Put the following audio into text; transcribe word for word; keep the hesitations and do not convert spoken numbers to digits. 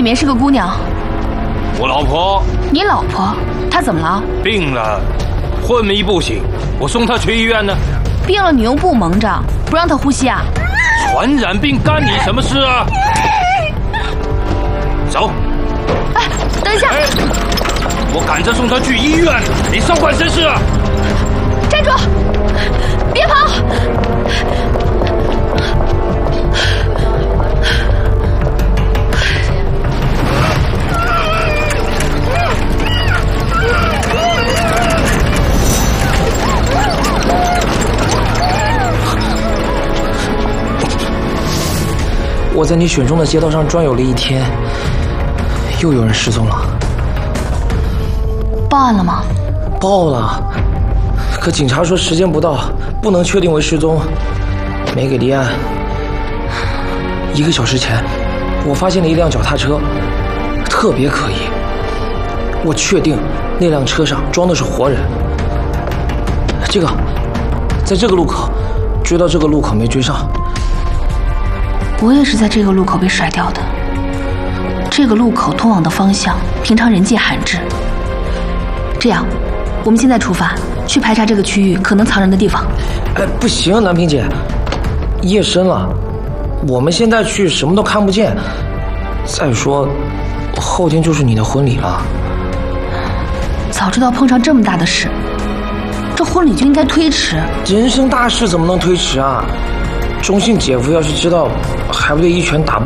面是个姑娘。 我老婆。 你老婆？她怎么了？ 病了，昏迷不醒，我送她去医院呢。 病了你用布蒙着，不让她呼吸啊？ 传染病干你什么事啊？走。 哎，等一下！ 哎，我赶着送她去医院，你少管闲事啊！ 站住！别跑！ 我在你选中的街道上转悠了一天，又有人失踪了。 报案了吗？ 报了，可警察说时间不到，不能确定为失踪，没给立案。一个小时前，我发现了一辆脚踏车，特别可疑。我确定那辆车上装的是活人。这个，在这个路口，追到这个路口没追上。 我也是在这个路口被甩掉的。这个路口通往的方向，平常人迹罕至。这样，我们现在出发，去排查这个区域可能藏人的地方。 哎，不行，南萍姐，夜深了，我们现在去什么都看不见。再说，后天就是你的婚礼了。 早知道碰上这么大的事，这婚礼就应该推迟。 人生大事怎么能推迟啊？中信姐夫要是知道，还不得一拳打爆